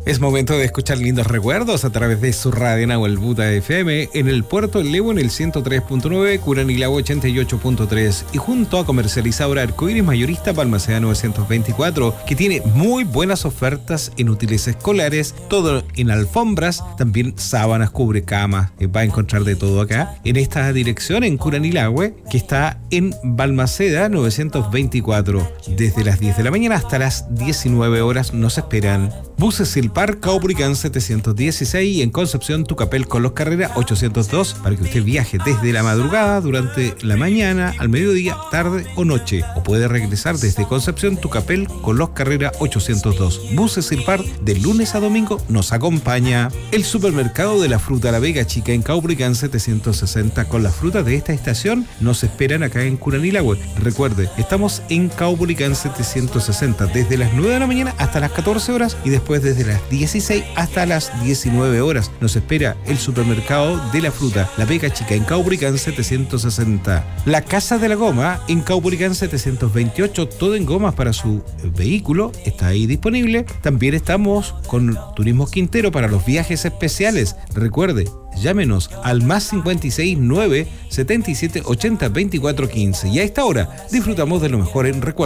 Es momento de escuchar lindos recuerdos a través de su radio Nahuel Buta FM en el Puerto El Levo en el 103.9, Curanilagüe 88.3 y junto a Comercializadora Arcoíris Mayorista Balmaceda 924, que tiene muy buenas ofertas en útiles escolares, todo en alfombras, también sábanas, cubrecamas, va a encontrar de todo acá en esta dirección en Curanilagüe, que está en Balmaceda 924. Desde las 10 de la mañana hasta las 19 horas nos esperan. Buses Silpar, Caupolicán 716 y en Concepción Tucapel con los Carrera 802 para que usted viaje desde la madrugada, durante la mañana, al mediodía, tarde o noche. O puede regresar desde Concepción Tucapel con los Carrera 802. Buses Silpar de lunes a domingo nos acompaña. El supermercado de la fruta La Vega Chica en Caupolicán 760 con las frutas de esta estación nos esperan acá en Curanilagüe. Recuerde, estamos en Caupolicán 760 desde las 9 de la mañana hasta las 14 horas y después desde las 16 hasta las 19 horas. Nos espera el supermercado de la fruta La Vega Chica en Caupolicán 760. La Casa de la Goma en Caupolicán 728, todo en gomas para su vehículo, está ahí disponible. También estamos con Turismo Quintero para los viajes especiales. Recuerde, llámenos al +56 9 77 80 24 15 y a esta hora disfrutamos de lo mejor en recuerdos